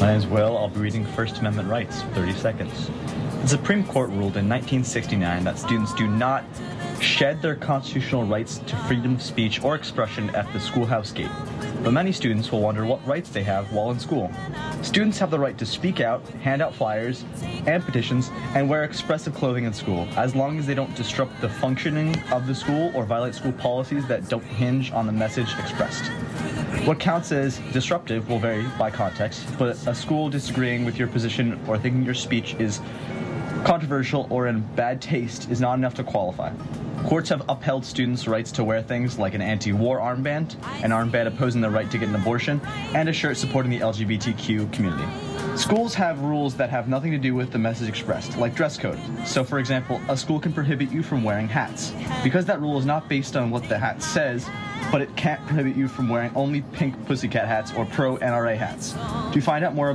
My name is Will. I'll be reading First Amendment rights, 30 seconds. The Supreme Court ruled in 1969 that students do not shed their constitutional rights to freedom of speech or expression at the schoolhouse gate. But many students will wonder what rights they have while in school. Students have the right to speak out, hand out flyers and petitions, and wear expressive clothing in school, as long as they don't disrupt the functioning of the school or violate school policies that don't hinge on the message expressed. What counts as disruptive will vary by context, but a school disagreeing with your position or thinking your speech is controversial or in bad taste is not enough to qualify. Courts have upheld students' rights to wear things like an anti-war armband, an armband opposing the right to get an abortion, and a shirt supporting the LGBTQ community. Schools have rules that have nothing to do with the message expressed, like dress code. So, for example, a school can prohibit you from wearing hats. Because that rule is not based on what the hat says, but it can't prohibit you from wearing only pink pussycat hats or pro-NRA hats. To find out more